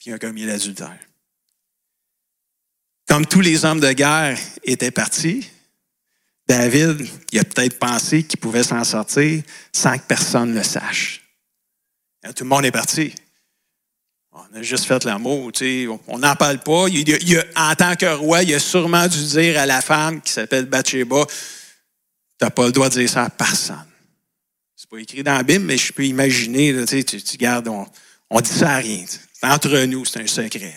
puis il a commis l'adultère. Comme tous les hommes de guerre étaient partis, David, il a peut-être pensé qu'il pouvait s'en sortir sans que personne ne le sache. Tout le monde est parti. On a juste fait l'amour, tu sais, on n'en parle pas. En tant que roi, il a sûrement dû dire à la femme qui s'appelle Bathsheba, « Tu n'as pas le droit de dire ça à personne. » C'est pas écrit dans la Bible, mais je peux imaginer, là, tu gardes, on dit ça à rien. C'est entre nous, c'est un secret.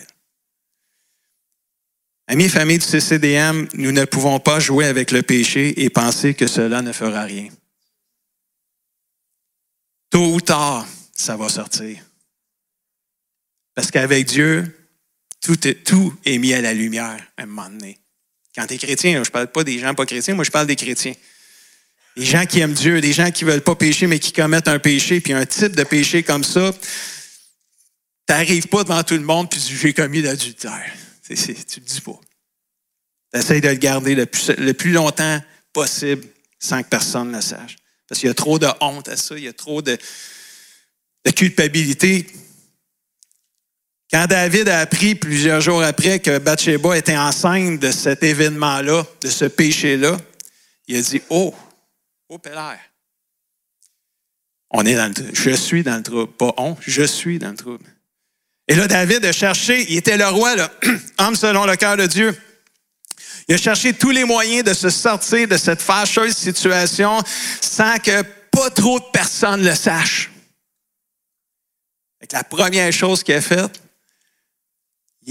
Amis et familles du CCDM, nous ne pouvons pas jouer avec le péché et penser que cela ne fera rien. Tôt ou tard, ça va sortir. Parce qu'avec Dieu, tout est mis à la lumière à un moment donné. Quand tu es chrétien, je ne parle pas des gens pas chrétiens, moi je parle des chrétiens. Des gens qui aiment Dieu, des gens qui ne veulent pas pécher, mais qui commettent un péché, puis un type de péché comme ça, tu n'arrives pas devant tout le monde, puis j'ai commis l'adultère. Tu ne le dis pas. Tu essaies de le garder le plus longtemps possible sans que personne ne le sache. Parce qu'il y a trop de honte à ça, il y a trop de culpabilité. Quand David a appris plusieurs jours après que Bathsheba était enceinte de cet événement-là, de ce péché-là, il a dit, oh Pélère, je suis dans le trouble. Pas je suis dans le trouble. Et là, David a cherché, il était le roi, là, homme selon le cœur de Dieu. Il a cherché tous les moyens de se sortir de cette fâcheuse situation sans que pas trop de personnes le sachent. La première chose qu'il a faite, il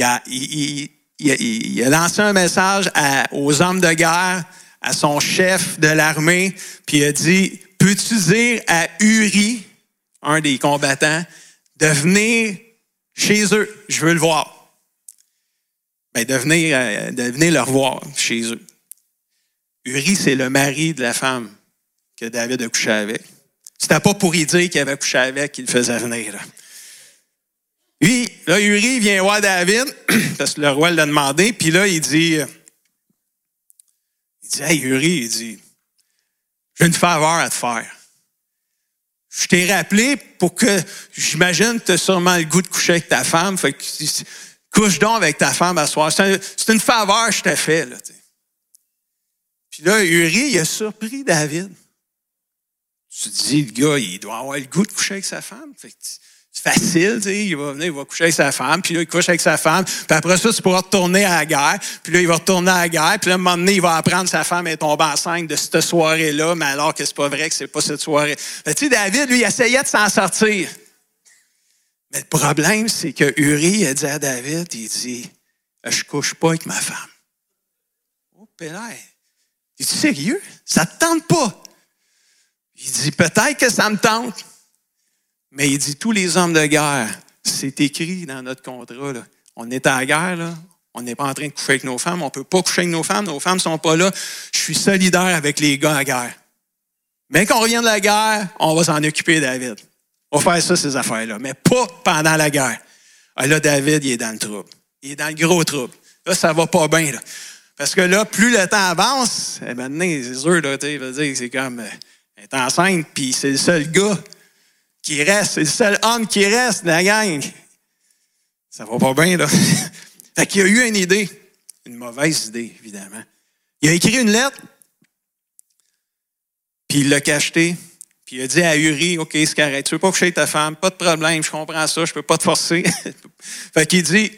a lancé un message aux hommes de guerre, à son chef de l'armée, puis il a dit, peux-tu dire à Uri, un des combattants, de venir chez eux, je veux le voir. De venir le revoir chez eux. Uri, c'est le mari de la femme que David a couché avec. C'était pas pour y dire qu'il avait couché avec qu'il le faisait venir. Là. Uri vient voir David, parce que le roi l'a demandé, puis là, il dit, hey Uri, il dit, j'ai une faveur à te faire. Je t'ai rappelé pour que, j'imagine que tu as sûrement le goût de coucher avec ta femme, fait que couche donc avec ta femme à soir. C'est une faveur que je t'ai fait. Là, puis là, Uri, il a surpris David. Tu te dis, le gars, il doit avoir le goût de coucher avec sa femme. Fait que c'est facile, il va venir, il va coucher avec sa femme, puis là, il couche avec sa femme, puis après ça, tu pourras retourner à la guerre, puis là, il va retourner à la guerre, puis là, à un moment donné, il va apprendre que sa femme est tombée enceinte de cette soirée-là, mais alors que c'est pas vrai que c'est pas cette soirée. Tu sais, David, lui, il essayait de s'en sortir. Mais le problème, c'est que Uri a dit à David, il dit, je couche pas avec ma femme. Oh, Pélère, es-tu sérieux? Ça te tente pas? Il dit, peut-être que ça me tente. Mais il dit, tous les hommes de guerre, c'est écrit dans notre contrat. Là. On est à la guerre, là. On n'est pas en train de coucher avec nos femmes. On ne peut pas coucher avec nos femmes ne sont pas là. Je suis solidaire avec les gars à la guerre. Mais quand on revient de la guerre, on va s'en occuper, David. On va faire ça, ces affaires-là. Mais pas pendant la guerre. Ah, là, David, il est dans le trouble. Il est dans le gros trouble. Là, ça va pas bien. Là. Parce que là, plus le temps avance, maintenant, c'est sûr, là, tu sais, c'est comme, elle est enceinte, puis c'est le seul gars qui reste, c'est le seul homme qui reste de la gang. Ça va pas bien, là. Fait qu'il a eu une idée. Une mauvaise idée, évidemment. Il a écrit une lettre, puis il l'a cachetée, puis il a dit à Uri, OK, c'est correct, tu veux pas coucher avec ta femme, pas de problème, je comprends ça, je peux pas te forcer. Fait qu'il dit,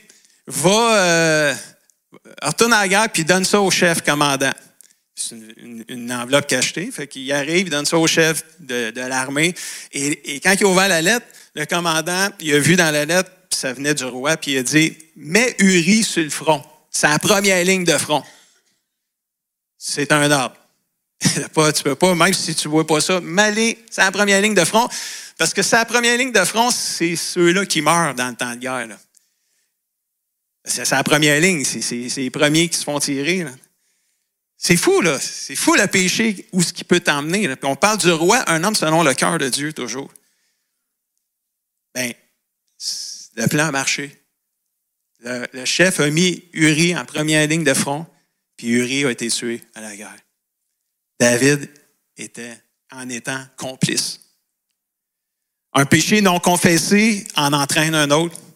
retourne à la guerre, puis donne ça au chef commandant. C'est une enveloppe cachetée. Fait qu'il arrive, il donne ça au chef de l'armée. Et quand il a ouvert la lettre, le commandant, il a vu dans la lettre, puis ça venait du roi, puis il a dit, mets Uri sur le front. C'est la première ligne de front. C'est un ordre. Tu peux pas, même si tu vois pas ça, m'aller, c'est la première ligne de front. Parce que c'est la première ligne de front, c'est ceux-là qui meurent dans le temps de guerre. Là. C'est la première ligne, c'est les premiers qui se font tirer. Là. C'est fou, là. C'est fou le péché, où ce qui peut t'emmener. Là. Puis on parle du roi, un homme selon le cœur de Dieu, toujours. Bien, le plan a marché. Le chef a mis Uri en première ligne de front, puis Uri a été tué à la guerre. David était en étant complice. Un péché non confessé en entraîne un autre.